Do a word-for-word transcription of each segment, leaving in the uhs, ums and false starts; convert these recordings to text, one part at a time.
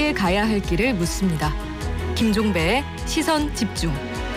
함께 가야 할 길을 묻습니다. 김종배의 시선 집중.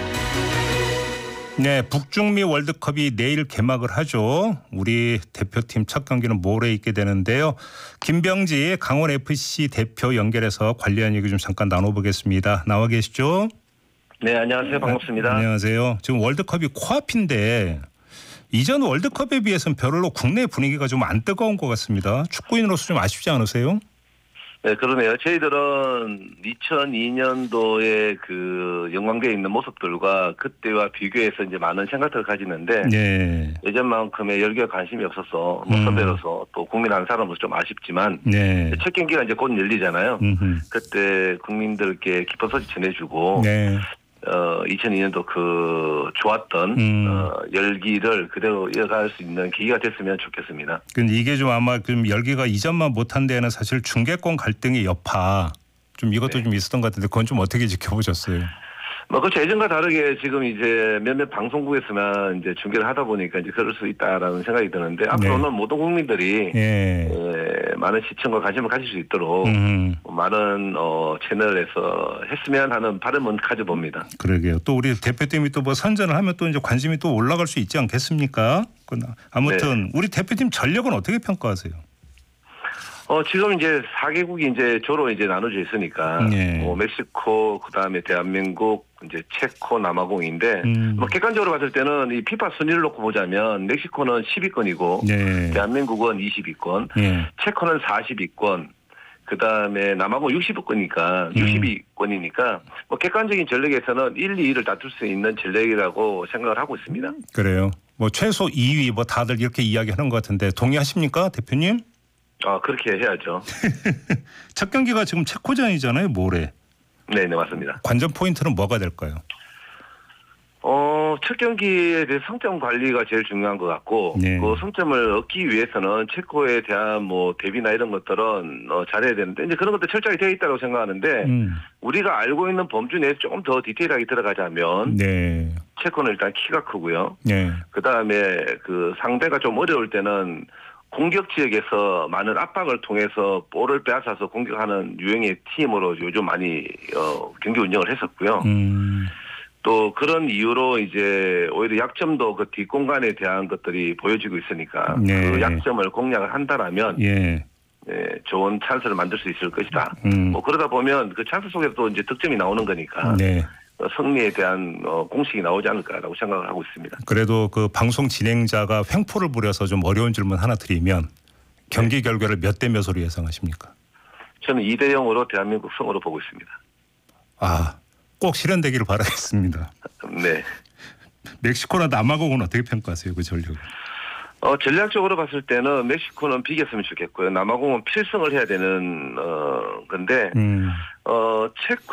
네, 북중미 월드컵이 내일 개막을 하죠. 우리 대표팀 첫 경기는 모레 있게 되는데요. 김병지 강원에프씨 대표 연결해서 관련 얘기 좀 잠깐 나눠보겠습니다. 나와 계시죠? 네, 안녕하세요. 반갑습니다. 아, 안녕하세요. 지금 월드컵이 코앞인데 이전 월드컵에 비해서는 별로 국내 분위기가 좀 안 뜨거운 것 같습니다. 축구인으로서 좀 아쉽지 않으세요? 네, 그러네요. 저희들은 이천이 년도에 그 영광대에 있는 모습들과 그때와 비교해서 이제 많은 생각들을 가지는데 네. 예전만큼의 열기와 관심이 없어서 뭐 선배로서 또 국민 한 사람으로서 좀 아쉽지만 네. 첫 경기가 이제 곧 열리잖아요. 음흠. 그때 국민들께 기쁜 소식 전해주고 네. 어, 이천이 년도 그 좋았던 음. 어, 열기를 그대로 이어갈 수 있는 계기가 됐으면 좋겠습니다. 근데 이게 좀 아마 좀 열기가 이전만 못한 데는 사실 중계권 갈등의 여파 좀 이것도 네. 좀 있었던 것 같은데 그건 좀 어떻게 지켜보셨어요? 뭐 그렇죠. 예전과 다르게 지금 이제 몇몇 방송국에서만 이제 중계를 하다 보니까 이제 그럴 수 있다라는 생각이 드는데 앞으로는 네. 모든 국민들이 예. 에, 많은 시청과 관심을 가질 수 있도록 음. 많은 어, 채널에서 했으면 하는 바람은 가져봅니다. 그러게요. 또 우리 대표팀이 또 뭐 선전을 하면 또 이제 관심이 또 올라갈 수 있지 않겠습니까? 아무튼 네. 우리 대표팀 전력은 어떻게 평가하세요? 어 지금 이제 사 개국이 이제 조로 이제 나눠져 있으니까 네. 뭐 멕시코 그다음에 대한민국 이제 체코 남아공인데 음. 뭐 객관적으로 봤을 때는 이 피파 순위를 놓고 보자면 멕시코는 십 위권이고 네. 대한민국은 이십 위권, 네. 체코는 사십 위권, 그다음에 남아공 육십 위권이니까 육십 위권이니까 뭐 객관적인 전력에서는 일, 이 위를 다툴 수 있는 전력이라고 생각을 하고 있습니다. 그래요. 뭐 최소 이 위 뭐 다들 이렇게 이야기하는 것 같은데 동의하십니까, 대표님? 아, 그렇게 해야죠. 첫 경기가 지금 체코전이잖아요, 모레. 네, 네, 맞습니다. 관전 포인트는 뭐가 될까요? 어, 첫 경기에 대해 성점 관리가 제일 중요한 것 같고, 네. 그 성점을 얻기 위해서는 체코에 대한 뭐 대비나 이런 것들은 어, 잘해야 되는데, 이제 그런 것도 철저히 되어 있다고 생각하는데, 음. 우리가 알고 있는 범주 내에서 조금 더 디테일하게 들어가자면, 네. 체코는 일단 키가 크고요. 네. 그 다음에 그 상대가 좀 어려울 때는 공격 지역에서 많은 압박을 통해서 볼을 빼앗아서 공격하는 유형의 팀으로 요즘 많이 어, 경기 운영을 했었고요. 음. 또 그런 이유로 이제 오히려 약점도 그 뒷공간에 대한 것들이 보여지고 있으니까 네. 그 약점을 공략을 한다라면 예. 네, 좋은 찬스를 만들 수 있을 것이다. 음. 뭐 그러다 보면 그 찬스 속에서 또 이제 득점이 나오는 거니까. 네. 승리에 대한 공식이 나오지 않을까라고 생각을 하고 있습니다. 그래도 그 방송 진행자가 횡포를 부려서 좀 어려운 질문 하나 드리면 경기 네. 결과를 몇 대 몇으로 예상하십니까? 저는 이 대 영으로 대한민국 승으로 보고 있습니다. 아, 꼭 실현되기를 바라겠습니다. 네. 멕시코나 남아공은 어떻게 평가하세요, 그 전력을? 어, 전략적으로 봤을 때는 멕시코는 비겼으면 좋겠고요. 남아공은 필승을 해야 되는 어 건데 음. 어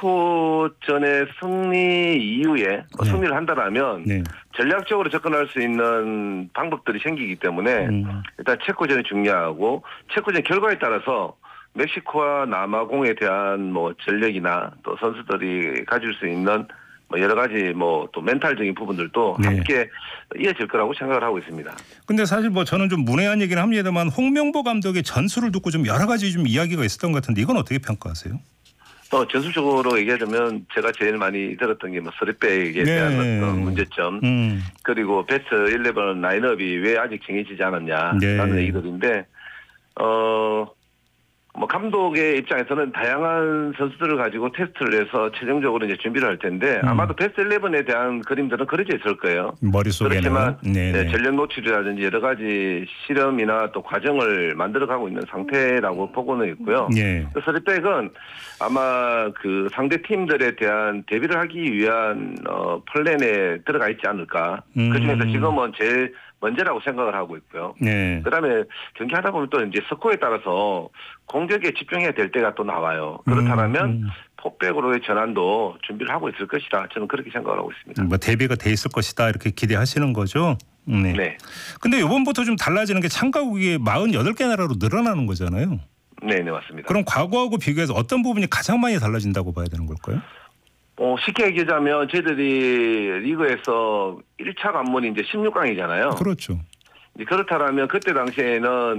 체코전의 승리 이후에 네. 승리를 한다라면 네. 전략적으로 접근할 수 있는 방법들이 생기기 때문에 음. 일단 체코전이 중요하고 체코전 결과에 따라서 멕시코와 남아공에 대한 뭐 전력이나 또 선수들이 가질 수 있는 뭐 여러 가지 뭐 또 멘탈적인 부분들도 네. 함께 이어질 거라고 생각을 하고 있습니다. 근데 사실 뭐 저는 좀 문외한 얘기는 합니다만 홍명보 감독의 전술을 듣고 좀 여러 가지 좀 이야기가 있었던 것 같은데 이건 어떻게 평가하세요? 또 전술적으로 얘기하자면 제가 제일 많이 들었던 게 뭐 쓰리백에 대한 네. 어떤 문제점 음. 그리고 베스트 십일 라인업이 왜 아직 정해지지 않았냐라는 네. 얘기들인데 어. 뭐 감독의 입장에서는 다양한 선수들을 가지고 테스트를 해서 최종적으로 이제 준비를 할 텐데 음. 아마도 베스트 십일에 대한 그림들은 그려져 있을 거예요. 머릿속에는. 그렇지만 네, 전력 노출이라든지 여러 가지 실험이나 또 과정을 만들어가고 있는 상태라고 보고는 있고요. 네. 그 쓰리백은 아마 그 상대 팀들에 대한 대비를 하기 위한 어, 플랜에 들어가 있지 않을까. 음. 그중에서 지금은 제일 먼저라고 생각을 하고 있고요. 네. 그다음에 경기하다 보면 또 이제 스코어에 따라서 공격에 집중해야 될 때가 또 나와요. 그렇다면 음, 음. 포백으로의 전환도 준비를 하고 있을 것이다. 저는 그렇게 생각을 하고 있습니다. 뭐 대비가 돼 있을 것이다 이렇게 기대하시는 거죠? 네. 네. 근데 이번부터 좀 달라지는 게 참가국이 사십팔 개 나라로 늘어나는 거잖아요. 네, 네 맞습니다. 그럼 과거하고 비교해서 어떤 부분이 가장 많이 달라진다고 봐야 되는 걸까요? 어, 쉽게 얘기하자면 저희들이 리그에서 일 차 관문이 이제 십육 강이잖아요. 그렇죠. 그렇다면 그때 당시에는